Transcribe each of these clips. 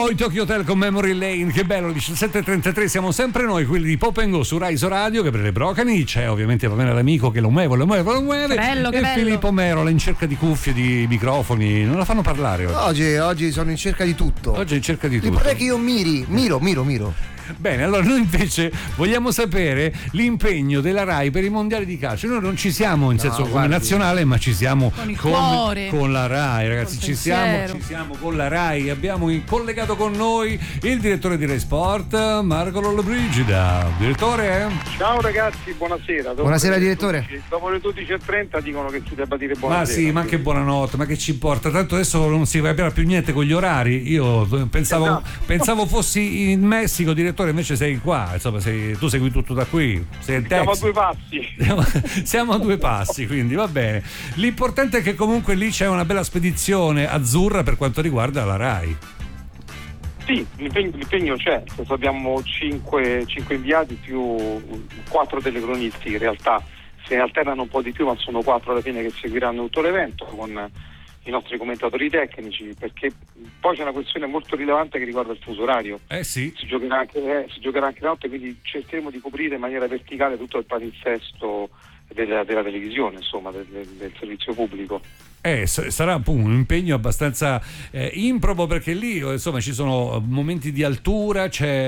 Oh, i Tokyo Hotel con Memory Lane, che bello, 17:33, siamo sempre noi, quelli di Pop & Go su Rai Radio, Gabriele Brocani, c'è ovviamente Pamela D'Amico che lo muove, bello, e Filippo Merola in cerca di cuffie, di microfoni, non la fanno parlare oggi. Oggi sono in cerca di tutto. Oggi è in cerca di tutto. L'importante è che io miro. Bene, allora noi invece vogliamo sapere l'impegno della Rai per i mondiali di calcio. Noi non ci siamo in senso come nazionale, ma ci siamo con la Rai, ragazzi, ci siamo con la Rai. Abbiamo collegato con noi il direttore di Rai Sport, Marco Lollobrigida. Direttore? Ciao ragazzi, buonasera. Buonasera direttore. Dopo le 12:30 dicono che si debba dire buonasera. Ma sì, ma anche buonanotte, ma che ci importa? Tanto adesso non si capiva più niente con gli orari. Io pensavo fossi in Messico, direttore, invece sei qua, insomma, tu segui tutto da qui, sei in Texas. Siamo a 2 passi. Siamo a 2 passi, quindi va bene. L'importante è che comunque lì c'è una bella spedizione azzurra per quanto riguarda la Rai. Sì, l'impegno c'è, abbiamo 5 inviati più 4 telecronisti, in realtà se ne alternano un po' di più, ma sono 4 alla fine che seguiranno tutto l'evento con i nostri commentatori tecnici, perché poi c'è una questione molto rilevante che riguarda il fuso orario. Sì. Si giocherà anche notte, quindi cercheremo di coprire in maniera verticale tutto il palinsesto della televisione, insomma, del servizio pubblico. Sarà appunto un impegno abbastanza improbo, perché lì insomma ci sono momenti di altura,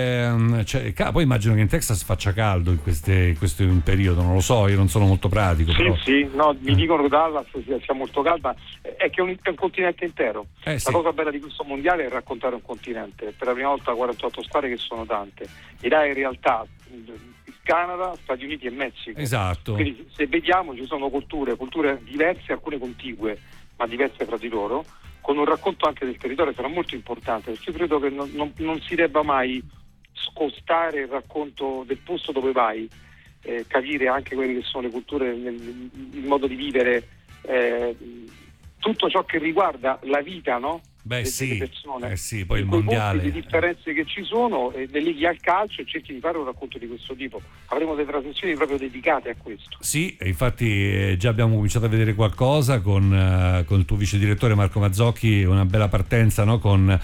poi immagino che in Texas faccia caldo in questo periodo, non lo so, io non sono molto pratico. Sì, no, mi dicono che Dallas sia molto calda, è che è un continente intero. La cosa bella di questo mondiale è raccontare un continente, per la prima volta 48 squadre che sono tante, e là in realtà Canada, Stati Uniti e Messico. Esatto. Quindi se vediamo ci sono culture diverse, alcune contigue, ma diverse fra di loro, con un racconto anche del territorio sarà molto importante, perché io credo che non si debba mai scostare il racconto del posto dove vai, capire anche quelle che sono le culture, il modo di vivere, tutto ciò che riguarda la vita, no? Delle persone, poi il mondiale, le differenze che ci sono, e le leghi al calcio, e cerchi di fare un racconto di questo tipo. Avremo delle trasmissioni proprio dedicate a questo. Sì, infatti già abbiamo cominciato a vedere qualcosa con il tuo vice direttore Marco Mazzocchi, una bella partenza, no? con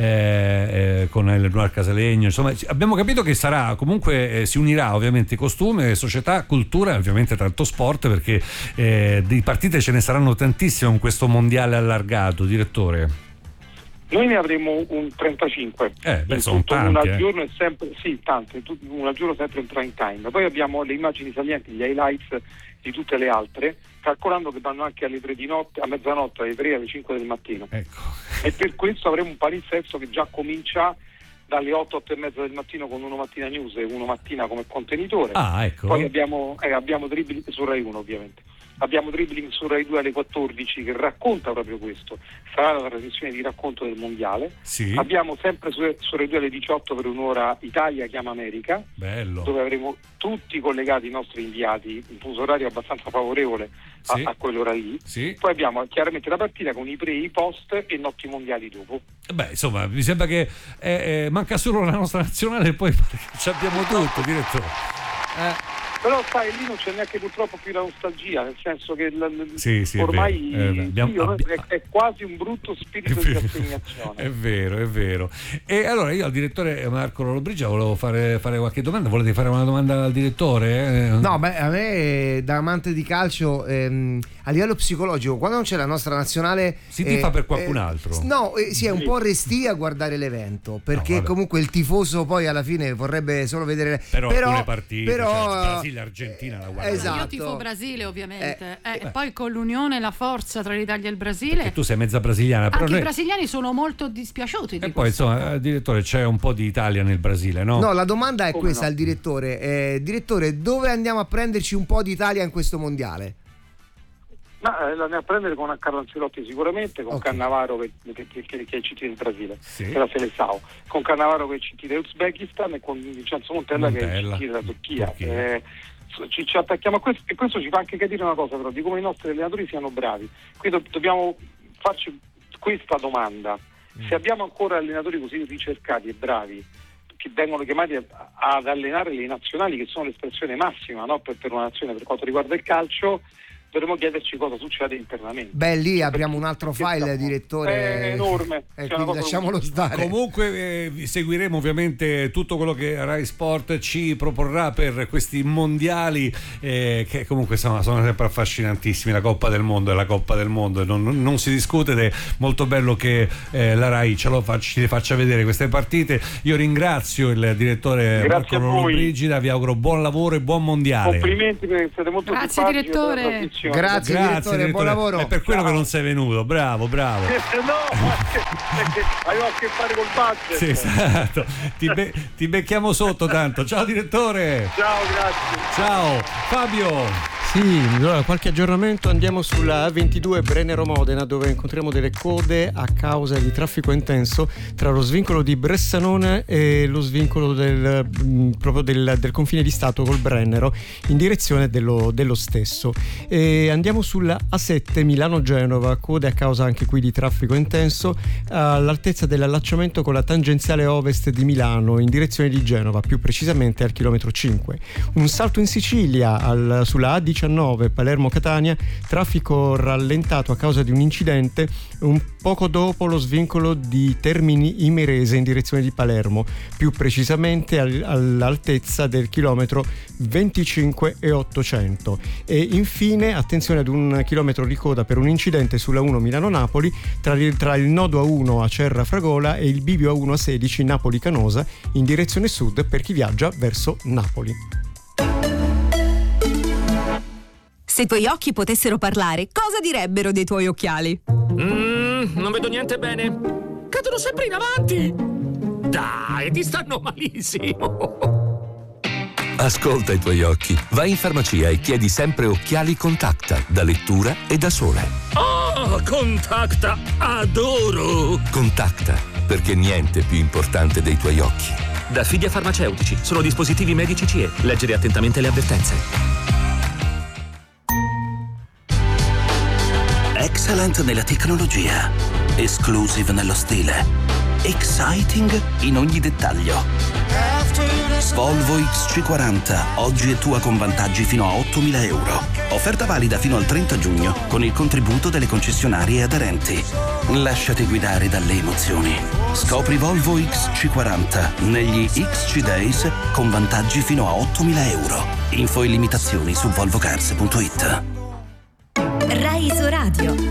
Eleonora Casalegno, insomma abbiamo capito che sarà comunque si unirà ovviamente costume, società, cultura e ovviamente tanto sport, perché di partite ce ne saranno tantissime con questo mondiale allargato, direttore. Noi ne avremo un 35. Sono tanti, al giorno è sempre, tante, un al giorno sempre in prime time. Poi abbiamo le immagini salienti, gli highlights di tutte le altre, calcolando che vanno anche alle 3 di notte, a mezzanotte, alle 3, alle 5 del mattino. Ecco. E per questo avremo un palinsesto che già comincia dalle 8 e mezza del mattino con Uno Mattina News e Uno Mattina come contenitore. Ecco. Poi abbiamo dribbling su Rai 1, ovviamente. Abbiamo dribbling su Rai 2 alle 14 che racconta proprio questo, sarà la trasmissione di racconto del mondiale. Sì. Abbiamo sempre su Rai 2 alle 18 per un'ora Italia chiama America. Bello. Dove avremo tutti collegati i nostri inviati, un fuso orario abbastanza favorevole a quell'ora lì. Sì. Poi abbiamo chiaramente la partita con i pre, i post e notti mondiali dopo. Insomma, mi sembra che manca solo la nostra nazionale e poi ci abbiamo tutto, direttore. Però sai, lì non c'è neanche purtroppo più la nostalgia, nel senso che ormai è quasi un brutto spirito di assegnazione. È vero. E allora io al direttore Marco Lollobrigida volevo fare qualche domanda. Volete fare una domanda al direttore? No, a me da amante di calcio, a livello psicologico, quando non c'è la nostra nazionale si tifa per qualcun altro. È un po' restia a guardare l'evento, perché comunque il tifoso poi alla fine vorrebbe solo vedere però alcune partite, Brasile, Argentina la guarda. Esatto. Io tifo Brasile ovviamente, poi con l'unione, la forza tra l'Italia e il Brasile. Perché tu sei mezza brasiliana, però anche i brasiliani sono molto dispiaciuti di poi insomma, direttore, c'è un po' di Italia nel Brasile, no? No, la domanda è questa al direttore. Direttore, dove andiamo a prenderci un po' di Italia in questo mondiale? Ma la ne a prendere con Carlo Ancelotti sicuramente, con Cannavaro che è il CT del Brasile, che è la Seleção, con Cannavaro che è il CT dell'Uzbekistan e con Vincenzo Montella che è il CT della Turchia. Ci attacchiamo a questo, e questo ci fa anche capire una cosa, però, di come i nostri allenatori siano bravi. Quindi dobbiamo farci questa domanda: se abbiamo ancora allenatori così ricercati e bravi, che vengono chiamati ad allenare le nazionali, che sono l'espressione massima, no, per una nazione per quanto riguarda il calcio, dovremmo chiederci cosa succede internamente. Beh, lì apriamo un altro file, direttore. È enorme. Quindi lasciamolo stare. Comunque seguiremo ovviamente tutto quello che Rai Sport ci proporrà per questi mondiali che comunque sono sempre affascinantissimi. La Coppa del Mondo è la Coppa del Mondo, non si discute, ed è molto bello che la Rai ci faccia vedere queste partite. Io ringrazio il direttore Marco Lollobrigida, vi auguro buon lavoro e buon mondiale. Complimenti, perché siete molto grazie direttore. Grazie direttore, buon lavoro. È per quello che non sei venuto, bravo. No, perché avevo a che fare col budget. Sì, esatto. Ti becchiamo sotto tanto. Ciao direttore. Ciao, grazie. Ciao Fabio. Sì, allora qualche aggiornamento. Andiamo sulla A22 Brennero-Modena, dove incontriamo delle code a causa di traffico intenso tra lo svincolo di Bressanone e lo svincolo del confine di Stato col Brennero, in direzione dello stesso. E andiamo sulla A7 Milano-Genova, code a causa anche qui di traffico intenso all'altezza dell'allacciamento con la tangenziale ovest di Milano in direzione di Genova, più precisamente al chilometro 5. Un salto in Sicilia sulla A19 Palermo-Catania, traffico rallentato a causa di un incidente un poco dopo lo svincolo di Termini Imerese in direzione di Palermo, più precisamente all'altezza del chilometro 25 e 800. E infine attenzione ad un chilometro di coda per un incidente sulla 1 Milano-Napoli tra il nodo A1 a Cerra-Fragola e il bivio A1 a 16 Napoli-Canosa in direzione sud per chi viaggia verso Napoli. Se i tuoi occhi potessero parlare, cosa direbbero dei tuoi occhiali? Non vedo niente bene. Cadono sempre in avanti. Dai, ti stanno malissimo. Ascolta i tuoi occhi. Vai in farmacia e chiedi sempre occhiali Contacta, da lettura e da sole. Oh, Contacta, adoro! Contacta, perché niente è più importante dei tuoi occhi. Da Fidia Farmaceutici, sono dispositivi medici CE. Leggere attentamente le avvertenze. Excellent nella tecnologia, exclusive nello stile, exciting in ogni dettaglio. Volvo XC40, oggi è tua con vantaggi fino a 8.000 euro. Offerta valida fino al 30 giugno con il contributo delle concessionarie aderenti. Lasciati guidare dalle emozioni. Scopri Volvo XC40 negli XC Days con vantaggi fino a 8.000 euro. Info e limitazioni su volvocars.it. Rai Iso Radio.